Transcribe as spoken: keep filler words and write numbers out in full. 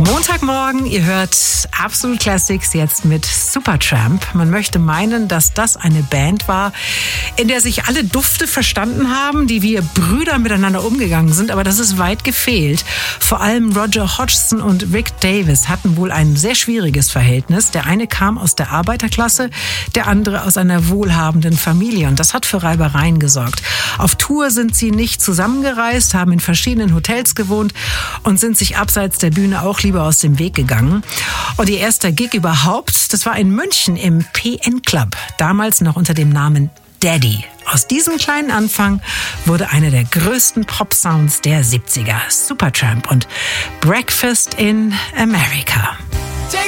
Montagmorgen, ihr hört Absolut Classics jetzt mit Supertramp. Man möchte meinen, dass das eine Band war, in der sich alle Dufte verstanden haben, die wie Brüder miteinander umgegangen sind, aber das ist weit gefehlt. Vor allem Roger Hodgson und Rick Davies hatten wohl ein sehr schwieriges Verhältnis. Der eine kam aus der Arbeiterklasse, der andere aus einer wohlhabenden Familie und das hat für Reibereien gesorgt. Auf Tour sind sie nicht zusammengereist, haben in verschiedenen Hotels gewohnt und sind sich abseits der Bühne auch lieber aus dem Weg gegangen. Und ihr erster Gig überhaupt, das war in München im P N Club, damals noch unter dem Namen Daddy. Aus diesem kleinen Anfang wurde einer der größten Pop-Sounds der siebziger. Supertramp und Breakfast in America.